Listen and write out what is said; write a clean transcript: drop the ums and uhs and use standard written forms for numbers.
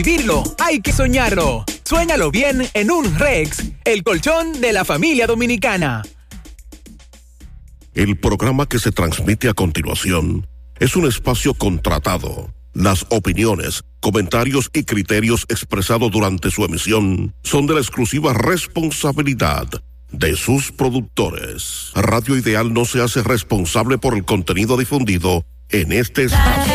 vivirlo, hay que soñarlo. Suéñalo bien en un Rex, el colchón de la familia dominicana. El programa que se transmite a continuación es un espacio contratado. Las opiniones, comentarios y criterios expresados durante su emisión son de la exclusiva responsabilidad de sus productores. Radio Ideal no se hace responsable por el contenido difundido en este espacio.